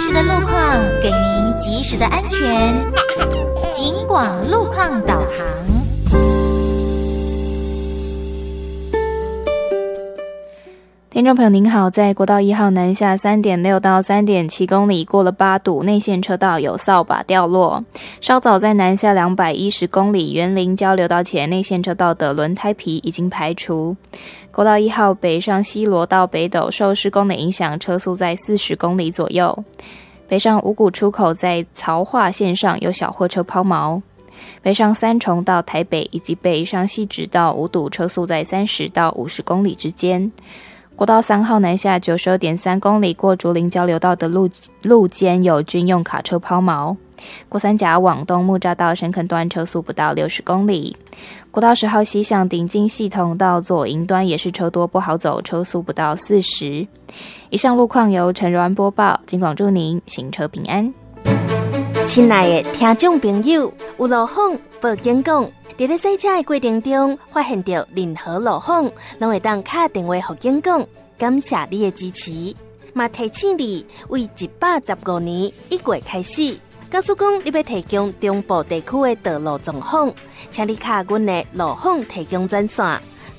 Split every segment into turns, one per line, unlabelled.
时的路况，给您及时的安全。警广路况导航。
听众朋友您好，在国道1号南下 3.6 到 3.7 公里过了8堵，内线车道有扫把掉落。稍早在南下210公里园林交流道前内线车道的轮胎皮已经排除。国道1号北上西螺到北斗受施工的影响，车速在40公里左右。北上五股出口在曹化线上有小货车抛锚。北上三重到台北以及北上汐止到五堵车速在30到50公里之间。国道3号南下 92.3 公里过竹林交流道的路肩有军用卡车抛锚。过三甲往东木栅到深坑段车速不到60公里。国道10号西向顶金系统到左营端也是车多不好走，车速不到40。以上路况由陈柔安播报，警广祝您行车平安。
亲爱的听众朋友，有路况报警讲，在咧赛车的过程中发现到任何路况，拢会当打电话给警讲，感谢你的支持。嘛提醒你，为115年1月开始，假使讲你要提供中部地区的道路状况，请你卡阮的路况提供专线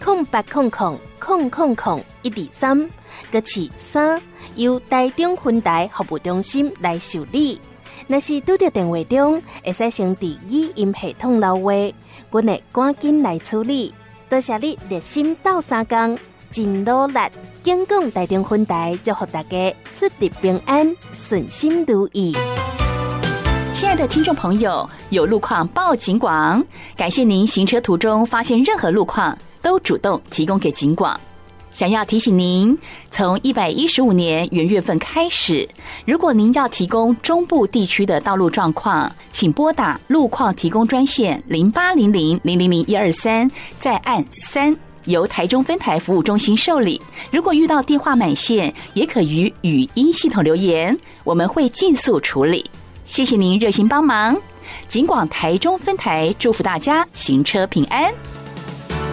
0800000123，搁是3，由台中分台服务中心来受理。若是拄到电话中，会使先伫语音系统留话，阮会赶紧来处理。多谢你热心斗3工，真努力。警广台中分台祝福大家出入平安，顺心如意。
亲爱的听众朋友，有路况报警广，感谢您行车途中发现任何路况都主动提供给警广。想要提醒您，从115年元月份开始，如果您要提供中部地区的道路状况，请拨打路况提供专线0800000123，再按3，由台中分台服务中心受理。如果遇到电话满线，也可于语音系统留言，我们会尽速处理。谢谢您热心帮忙，警广台中分台祝福大家行车平安。